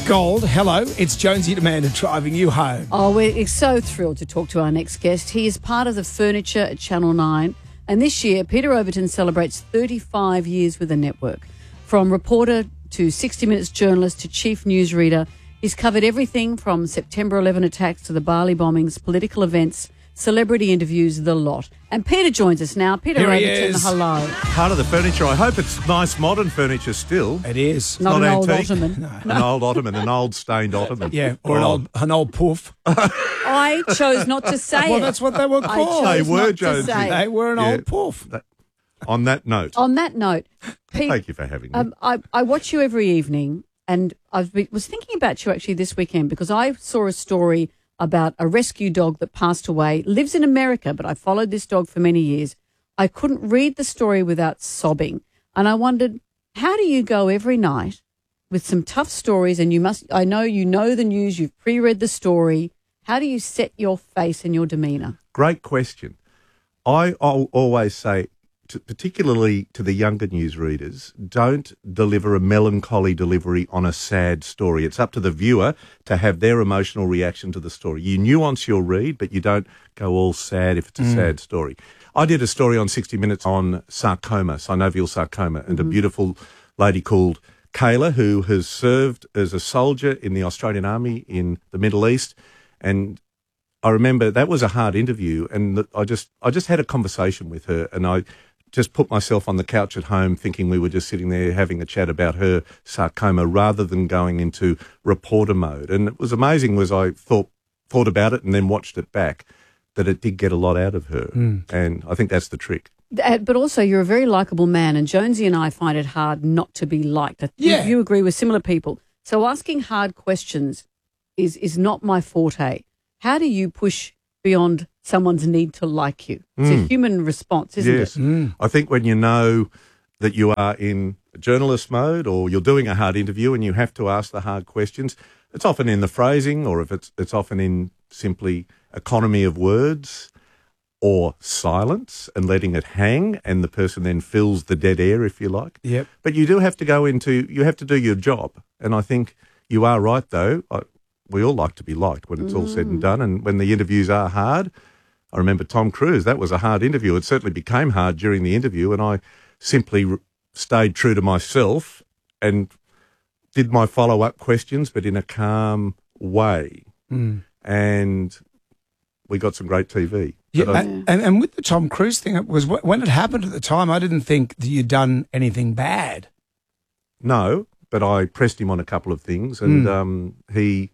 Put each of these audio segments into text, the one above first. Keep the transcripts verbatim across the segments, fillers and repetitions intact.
Gold, hello. It's Jonesy and Amanda driving you home. Oh, we're so thrilled to talk to our next guest. He is part of the furniture at Channel nine. And this year, Peter Overton celebrates thirty-five years with the network. From reporter to sixty minutes journalist to chief newsreader, he's covered everything from September eleventh attacks to the Bali bombings, political events, celebrity interviews, the lot. And Peter joins us now. Peter Here he Overton, is. hello. Part of the furniture. I hope it's nice modern furniture still. It is. Not, Not an old antique. ottoman. An old ottoman, an old stained ottoman. Yeah, or an Oh. old an old poof. I chose not to say Well, it. that's what they were I called. chose They were, not to Jonesy. say. They were an Yeah. old poof. That- on that note, On that note, Pete, thank you for having me. Um, I, I watch you every evening, and I was thinking about you actually this weekend because I saw a story about a rescue dog that passed away, lives in America, but I followed this dog for many years. I couldn't read the story without sobbing, and I wondered, how do you go every night with some tough stories, and you must, I know you know the news, you've pre-read the story, how do you set your face and your demeanour? Great question. I I'll always say, to, particularly to the younger newsreaders, don't deliver a melancholy delivery on a sad story. It's up to the viewer to have their emotional reaction to the story. You nuance your read, but you don't go all sad if it's a mm. sad story. I did a story on sixty minutes on sarcoma, synovial sarcoma, and mm-hmm. a beautiful lady called Kayla, who has served as a soldier in the Australian Army in the Middle East. And I remember that was a hard interview, and I just I just had a conversation with her, and I just put myself on the couch at home thinking we were just sitting there having a chat about her sarcoma rather than going into reporter mode. And it was amazing was I thought thought about it and then watched it back, that it did get a lot out of her. Mm. And I think that's the trick. Uh, but also, you're a very likeable man, and Jonesy and I find it hard not to be liked. I think Yeah. you agree with similar people. So asking hard questions is is not my forte. How do you push beyond someone's need to like you? It's Mm. a human response, isn't yes. it? Mm. I think when you know that you are in journalist mode or you're doing a hard interview and you have to ask the hard questions, it's often in the phrasing, or if it's it's often in simply economy of words or silence and letting it hang, and the person then fills the dead air, if you like. Yep. But you do have to go into, you have to do your job. And I think you are right, though. I, we all like to be liked when it's all said and done. And when the interviews are hard, I remember Tom Cruise, that was a hard interview. It certainly became hard during the interview, and I simply r- stayed true to myself and did my follow-up questions, but in a calm way. Mm. And we got some great T V. Yeah, But I- and, and, and with the Tom Cruise thing, it was when it happened at the time, I didn't think that you'd done anything bad. no, but I pressed him on a couple of things, and Mm. um, he,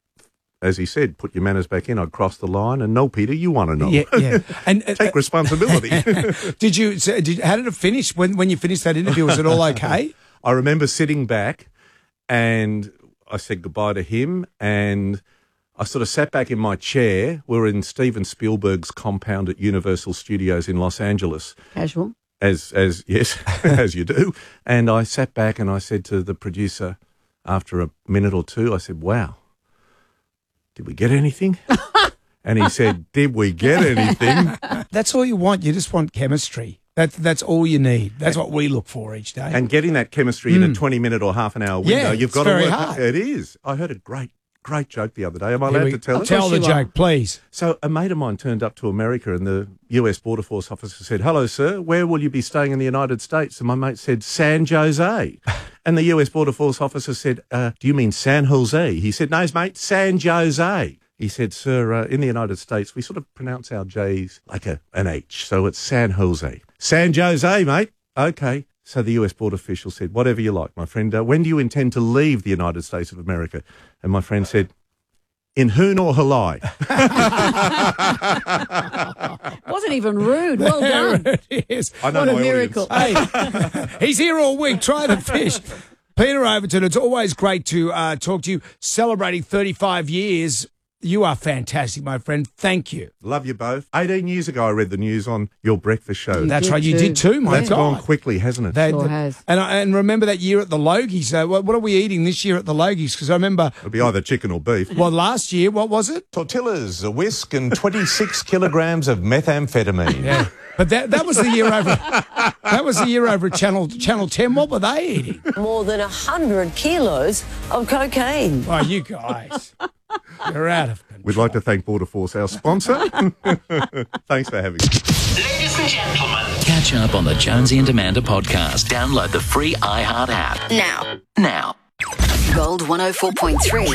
as he said, put your manners back in. I'd crossed the line, and no, Peter, you want to know. Yeah, yeah. And uh, Take responsibility. did you? so Did, how did it finish when when you finished that interview? Was it all okay? I remember sitting back, and I said goodbye to him, and I sort of sat back in my chair. We were in Steven Spielberg's compound at Universal Studios in Los Angeles. Casual. As, as yes, as you do. And I sat back and I said to the producer after a minute or two, I said, wow, did we get anything? And he said, did we get anything? That's all you want. You just want chemistry. That's that's all you need. That's what we look for each day. And getting that chemistry in a twenty minute or half an hour window, Yeah, you've it's got to very work. hard. It is. I heard a great, great joke the other day. Am I Here allowed we- to tell it? Tell the course you are. joke, please. So a mate of mine turned up to America, and the U S Border Force officer said, hello, sir, where will you be staying in the United States? And my mate said, San Jose. And the U S Border Force officer said, uh, do you mean San Jose? He said, no, mate, San Jose. He said, sir, uh, in the United States, we sort of pronounce our J's like a, an H, so it's San Jose. San Jose, mate. Okay. So the U S border official said, whatever you like, my friend. Uh, when do you intend to leave the United States of America? And my friend said, in Hoon or Halai. Wasn't even rude. Well done. There it is. I know What a my miracle. audience. Hey, he's here all week trying to fish. Peter Overton, it's always great to uh, talk to you. Celebrating thirty-five years. You are fantastic, my friend. Thank you. Love you both. eighteen years ago, I read the news on your breakfast show. That's did right. You too. did too, my That's God. gone quickly, hasn't it? They- Sure the- has. And, I, and remember that year at the Logies. Uh, what, what are we eating this year at the Logies? Because I remember, It'll be either chicken or beef. well, last year, what was it? Tortillas, a whisk, and twenty-six kilograms of methamphetamine. Yeah. But that that was the year over. That was the year over at Channel Channel Ten. What were they eating? More than one hundred kilos of cocaine. Oh, you guys, you're out of control. We'd like to thank Border Force, our sponsor. Thanks for having us. Ladies and gentlemen. Catch up on the Jonesy and Amanda podcast. Download the free iHeart app. Now, Now. Gold one oh four point three.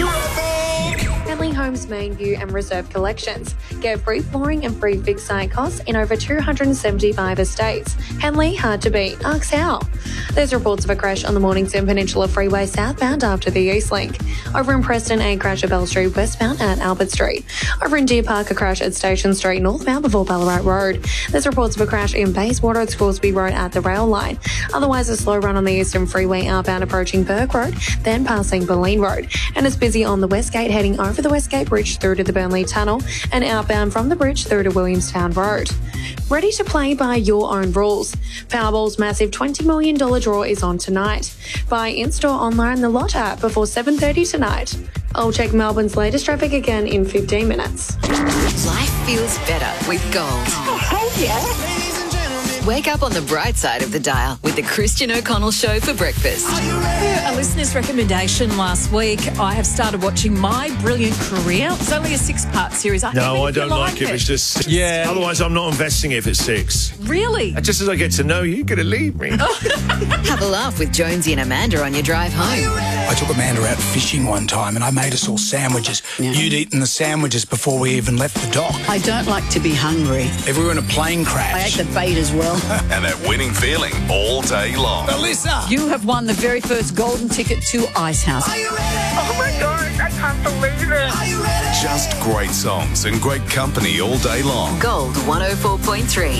Henley Homes main view and reserve collections. Get free flooring and free fixed site costs in over two hundred seventy-five estates. Henley, hard to beat. Ask how. There's reports of a crash on the Mornington Peninsula Freeway southbound after the East Link. Over in Preston, a crash at Bell Street westbound at Albert Street. Over in Deer Park, a crash at Station Street northbound before Ballarat Road. There's reports of a crash in Bayswater at Scoresby Road at the rail line. Otherwise, a slow run on the Eastern Freeway outbound approaching Burke Road, then passing Boleyn Road. And it's busy on the Westgate heading over the Westgate Bridge through to the Burnley Tunnel and outbound from the bridge through to Williamstown Road. Ready to play by your own rules. Powerball's massive twenty million dollars draw is on tonight. Buy in-store, online, the Lot app before seven thirty tonight. I'll check Melbourne's latest traffic again in fifteen minutes. Life feels better with gold. Oh, yeah. Wake up on the bright side of the dial with the Christian O'Connell Show for breakfast. A listener's recommendation last week, I have started watching My Brilliant Career. It's only a six-part series. I No, think I you don't like it. It's just six. Yeah. Otherwise, I'm not investing if it's six. Really? Just as I get to know you, you're going to leave me. Have a laugh with Jonesy and Amanda on your drive home. I took Amanda out fishing one time and I made us all sandwiches. You'd eaten the sandwiches before we even left the dock. I don't like to be hungry. If we were in a plane crash. I ate the bait as well. And that winning feeling all day long. Melissa! You have won the very first golden ticket to Ice House. Oh my gosh, I can't believe it. Just great songs and great company all day long. Gold one oh four point three.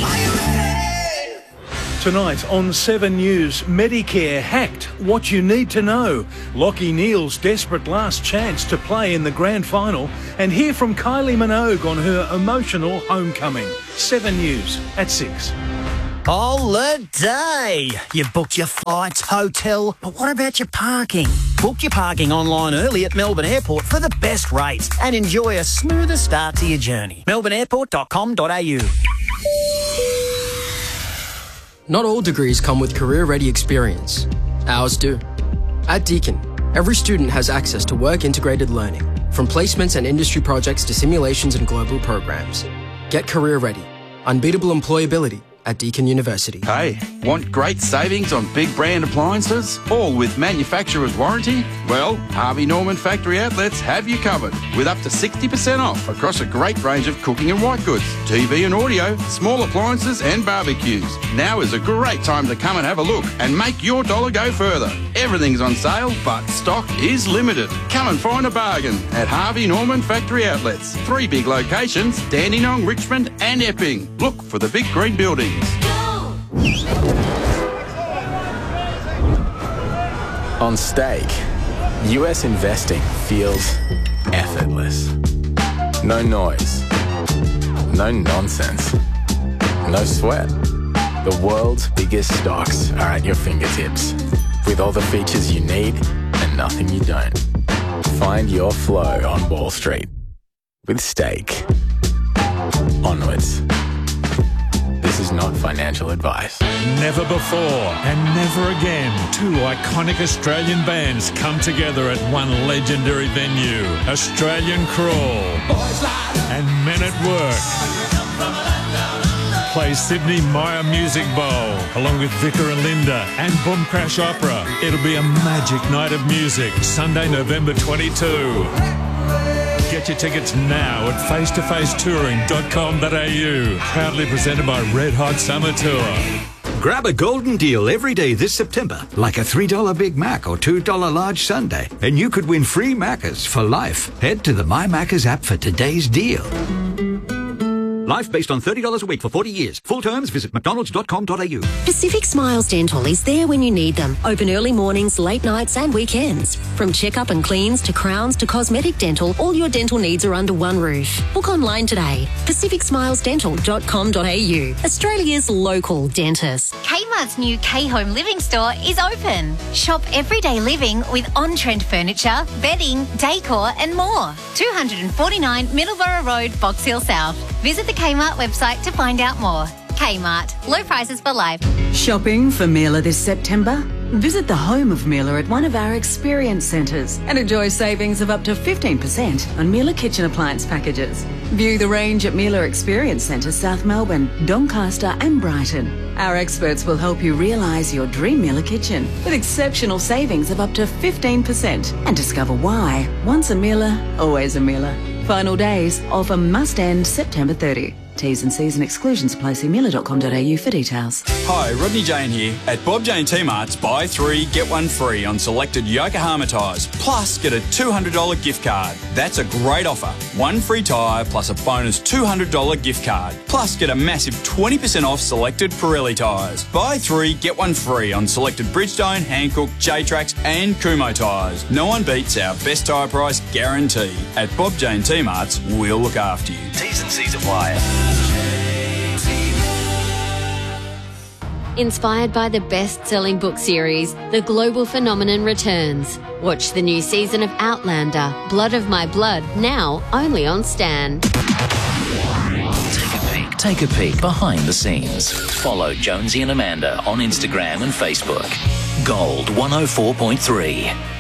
Tonight on seven News, Medicare hacked. What you need to know. Lockie Neal's desperate last chance to play in the grand final. And hear from Kylie Minogue on her emotional homecoming. seven News at six. Holiday! You booked your flights, hotel, but what about your parking? Book your parking online early at Melbourne Airport for the best rates and enjoy a smoother start to your journey. melbourne airport dot com dot a u. Not all degrees come with career-ready experience. Ours do. At Deakin, every student has access to work-integrated learning, from placements and industry projects to simulations and global programs. Get career-ready. Unbeatable employability at Deakin University. Hey, want great savings on big brand appliances, all with manufacturer's warranty? Well, Harvey Norman Factory Outlets have you covered with up to sixty percent off across a great range of cooking and white goods, T V and audio, small appliances and barbecues. Now is a great time to come and have a look and make your dollar go further. Everything's on sale, but stock is limited. Come and find a bargain at Harvey Norman Factory Outlets. Three big locations, Dandenong, Richmond and Epping. Look for the big green buildings. On Stake, U S investing feels effortless. No noise, no nonsense, no sweat. The world's biggest stocks are at your fingertips, with all the features you need and nothing you don't. Find your flow on Wall Street with Stake. Onwards. This is not financial advice. Never before and never again, two iconic Australian bands come together at one legendary venue. Australian Crawl and Men at Work play Sydney Myer Music Bowl along with Vicar and Linda and Boom Crash Opera. It'll be a magic night of music, Sunday, November twenty-second. Get your tickets now at face to face touring dot com dot a u. Proudly presented by Red Hot Summer Tour. Grab a golden deal every day this September, like a three dollar Big Mac or two dollar large sundae, and you could win free Maccas for life. Head to the My Maccas app for today's deal. Life based on thirty dollars a week for forty years. Full terms, visit mcdonalds dot com dot a u. Pacific Smiles Dental is there when you need them. Open early mornings, late nights and weekends. From checkup and cleans to crowns to cosmetic dental, all your dental needs are under one roof. Book online today. pacific smiles dental dot com dot a u. Australia's local dentist. Kmart's new K-Home Living Store is open. Shop everyday living with on-trend furniture, bedding, decor and more. two forty-nine Middleborough Road, Box Hill South. Visit the Kmart website to find out more. Kmart. Low prices for life. Shopping for Miele this September? Visit the home of Miele at one of our experience centres and enjoy savings of up to fifteen percent on Miele kitchen appliance packages. View the range at Miele Experience Centre, South Melbourne, Doncaster and Brighton. Our experts will help you realise your dream Miele kitchen with exceptional savings of up to fifteen percent and discover why. Once a Miele, always a Miele. Final days, offer must end September thirtieth. T's and C's and exclusions apply. See miele dot com dot a u for details. Hi, Rodney Jane here. At Bob Jane T-Marts, buy three, get one free on selected Yokohama tyres, plus get a two hundred dollars gift card. That's a great offer. One free tyre plus a bonus two hundred dollars gift card, plus get a massive twenty percent off selected Pirelli tyres. Buy three, get one free on selected Bridgestone, Hankook, J-Trax and Kumho tyres. No one beats our best tyre price guarantee. At Bob Jane T-Marts, we'll look after you. T's and C's apply. Inspired by the best-selling book series, The Global Phenomenon returns. Watch the new season of Outlander, Blood of My Blood, now only on Stan. Take a peek. Take a peek behind the scenes. Follow Jonesy and Amanda on Instagram and Facebook. Gold one oh four point three.